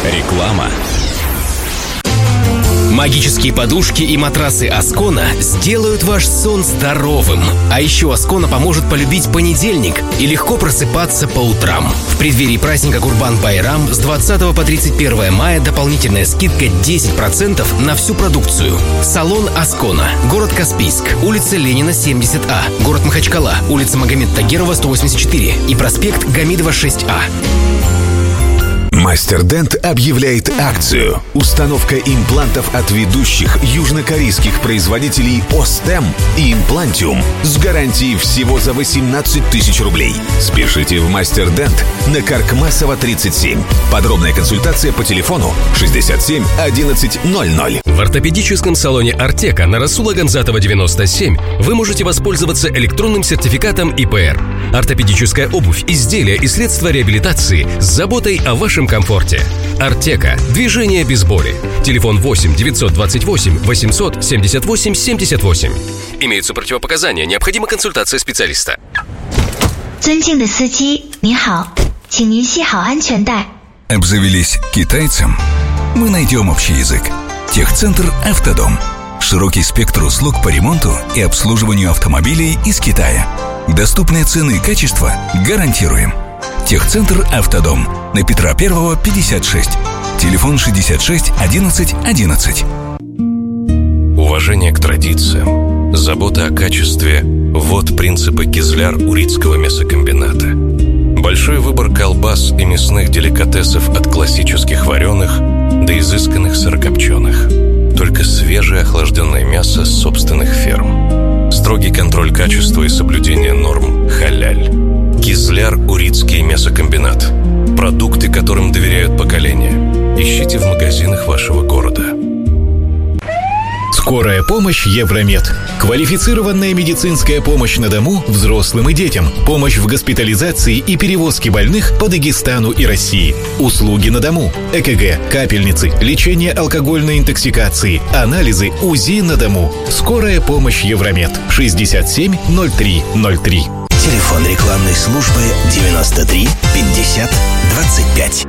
Реклама. Магические подушки и матрасы Аскона сделают ваш сон здоровым. А еще Аскона поможет полюбить понедельник и легко просыпаться по утрам. В преддверии праздника Курбан-Байрам с 20 по 31 мая дополнительная скидка 10% на всю продукцию. Салон Аскона. Город Каспийск. Улица Ленина, 70А. Город Махачкала. Улица Магомед Тагирова, 184. И проспект Гамидова, 6А. Мастер-Дент объявляет акцию. Установка имплантов от ведущих южнокорейских производителей Остем и Имплантиум с гарантией всего за 18 тысяч рублей. Спешите в Мастер-Дент на Каркмасова, 37. Подробная консультация по телефону 67 11 00. В ортопедическом салоне «Артека» на Расула Гамзатова, 97 вы можете воспользоваться электронным сертификатом ИПР. Ортопедическая обувь, изделия и средства реабилитации с заботой о вашем комфорте. «Артека». Движение без боли. Телефон 8 928 800 78 78. Имеются противопоказания. Необходима консультация специалиста. 尊敬的司机，你好，请您系好安全带。 Обзавелись китайцем? Мы найдем общий язык. Техцентр «Автодом». Широкий спектр услуг по ремонту и обслуживанию автомобилей из Китая. Доступные цены и качество гарантируем. Техцентр «Автодом» на Петра 1, 56. Телефон 66 11 11. Уважение к традициям, забота о качестве – вот принципы Кизляр-Урицкого мясокомбината. Большой выбор колбас и мясных деликатесов от классических вареных до изысканных сырокопченых. Только свежее охлажденное мясо с собственных ферм. Строгий контроль качества и соблюдение норм халяль. Кизляр-Урицкий мясокомбинат. Продукты, которым доверяют поколения. Ищите в магазинах вашего города. Скорая помощь Евромед. Квалифицированная медицинская помощь на дому взрослым и детям. Помощь в госпитализации и перевозке больных по Дагестану и России. Услуги на дому. ЭКГ, капельницы, лечение алкогольной интоксикации, анализы, УЗИ на дому. Скорая помощь Евромед. 67 03 03. Телефон рекламной службы 93 50 25.